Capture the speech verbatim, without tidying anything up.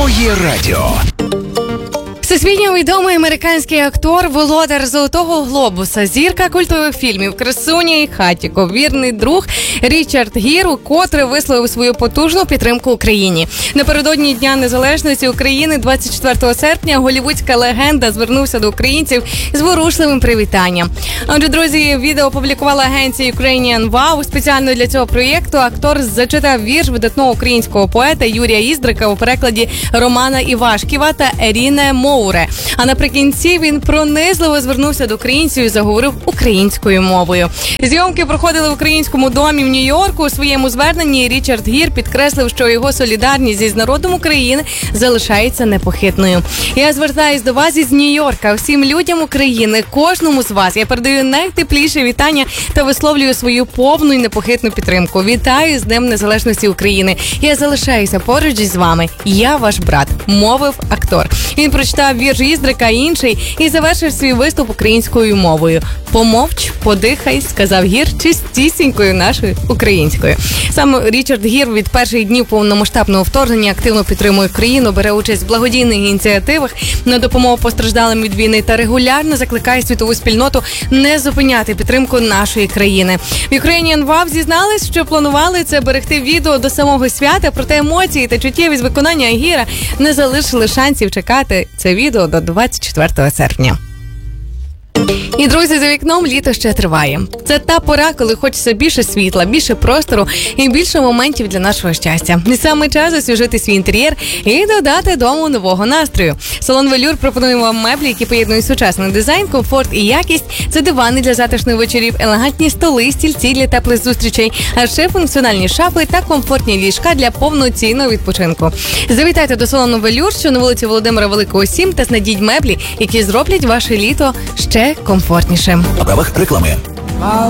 Моє радіо. Всесвітньо відомий американський актор, володар Золотого Глобуса, зірка культових фільмів «Красуня» і «Хатіко», вірний друг Річард Гір укотре висловив свою потужну підтримку Україні. Напередодні Дня Незалежності України двадцять четвертого серпня голлівудська легенда звернувся до українців з ворушливим привітанням. Отже, друзі, відео опублікувала агенція Ukrainian Wow. Спеціально для цього проєкту актор зачитав вірш видатного українського поета Юрія Іздрика у перекладі Романа Івашківа та Еріни Моуре. А наприкінці він пронизливо звернувся до українців і заговорив українською мовою. Зйомки проходили в українському домі в Нью-Йорку. У своєму зверненні Річард Гір підкреслив, що його солідарність із народом України залишається непохитною. Я звертаюсь до вас із Нью-Йорка, всім людям України, кожному з вас. Я передаю найтепліше вітання та висловлюю свою повну і непохитну підтримку. Вітаю з Днем Незалежності України. Я залишаюся поруч із вами. Я ваш брат, мовив актор. Він прочитав вірш Іздрика і інший і завершив свій виступ українською мовою. «Помовч, подихай», сказав Гір чистісінькою нашою українською. Саме Річард Гір від перших днів повномасштабного вторгнення активно підтримує країну, бере участь в благодійних ініціативах на допомогу постраждалим від війни та регулярно закликає світову спільноту не зупиняти підтримку нашої країни. В Ukrainian Wow зізнались, що планували це берегти відео до самого свята, проте емоції та чуттєвість виконання Гіра не залишили шансів чекати це відео до двадцять четвертого серпня. І, друзі, за вікном літо ще триває. Це та пора, коли хочеться більше світла, більше простору і більше моментів для нашого щастя. І саме час освіжити свій інтер'єр і додати дому нового настрою. Салон «Велюр» пропонує вам меблі, які поєднують сучасний дизайн, комфорт і якість. Це дивани для затишних вечорів, елегантні столи, стільці для теплих зустрічей, а ще функціональні шафи та комфортні ліжка для повноцінного відпочинку. Завітайте до салону «Велюр», що на вулиці Володимира Великого, сім, та знайдіть меблі, які зроблять ваше літо ще комфортнішим. На правах реклами.